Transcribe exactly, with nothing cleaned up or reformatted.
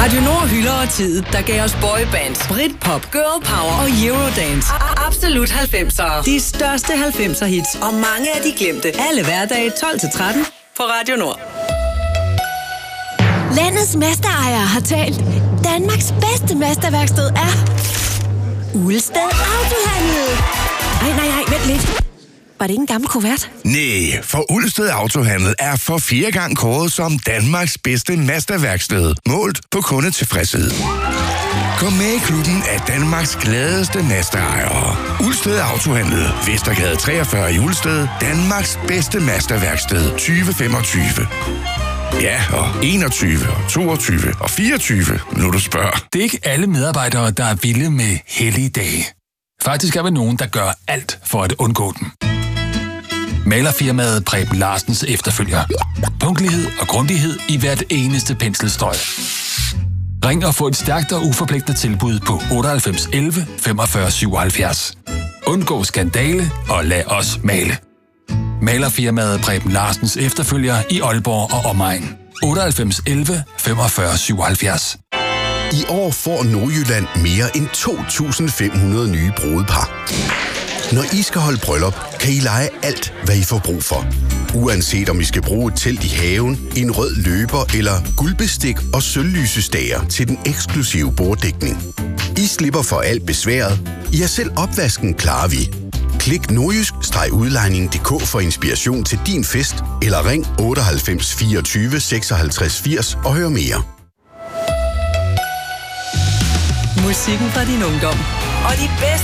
Radio Nord hylder og tid, der gav os boybands, Britpop, girl power og eurodance. Absolut halvfemsere. De største halvfemser hits og mange af de glemte. Alle hverdage tolv til tretten på Radio Nord. Landets mesterejere har talt. Danmarks bedste mesterværksted er Ulsted Autohandel. Ej, nej, nej, vent lidt. Var det ikke en gammel kuvert? Nej, for Ulsted Autohandel er for fjerde gang kåret som Danmarks bedste mesterværksted, målt på kundetilfredshed. Kom med i klubben af Danmarks gladeste mesterejere. Ulsted Autohandel, Vestergade treogfyrre i Ulsted, Danmarks bedste mesterværksted tyve femogtyve. Ja, og enogtyve, og toogtyve og fireogtyve, nu du spørger. Det er ikke alle medarbejdere, der er vilde med hellige dage. Faktisk er vi nogen, der gør alt for at undgå dem. Malerfirmaet Preben Larsens efterfølger. Punktlighed og grundighed i hvert eneste penselstrøg. Ring og få et stærkt og uforpligtende tilbud på otteoghalvfems elleve femogfyrre syvoghalvfjerds. Undgå skandale og lad os male. Malerfirmaet Preben Larsens efterfølger i Aalborg og omegn. otteoghalvfems elleve femogfyrre syvoghalvfjerds. I år får Nordjylland mere end to tusind fem hundrede nye brudepar. Når I skal holde bryllup, kan I lege alt, hvad I får brug for. Uanset om I skal bruge et telt i haven, en rød løber eller guldbestik og sølvlysestager til den eksklusive borddækning. I slipper for alt besværet. Ja, selv opvasken klarer vi. Klik nordjysk-udlejning punktum d k for inspiration til din fest, eller ring otteoghalvfems fireogtyve seksoghalvtreds firs og hør mere. Musikken fra din ungdom og de bedste